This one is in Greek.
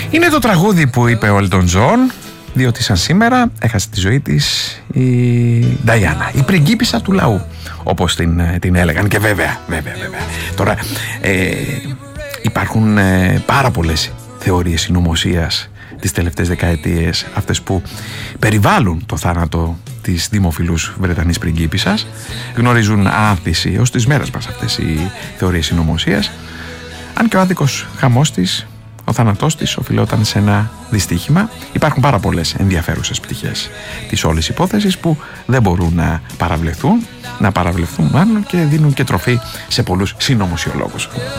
Είναι το τραγούδι που είπε ο Elton John, διότι σαν σήμερα έχασε τη ζωή της η Νταϊάννα, η πριγκίπισσα του λαού, όπως την έλεγαν. Και βέβαια. Τώρα υπάρχουν πάρα πολλές θεωρίες συνωμοσίας τις τελευταίες δεκαετίες, αυτές που περιβάλλουν το θάνατο της δημοφιλούς Βρετανής πριγκίπισσας. Γνωρίζουν άνθηση ως τις μέρες μας αυτές οι θεωρίες συνωμοσίας, αν και ο άδικος χαμός της, ο θάνατός της, οφειλόταν σε ένα δυστύχημα. Υπάρχουν πάρα πολλές ενδιαφέρουσες πτυχές της όλης υπόθεσης που δεν μπορούν να παραβλεφθούν μάλλον, και δίνουν και τροφή σε πολλούς συνωμοσιολόγους.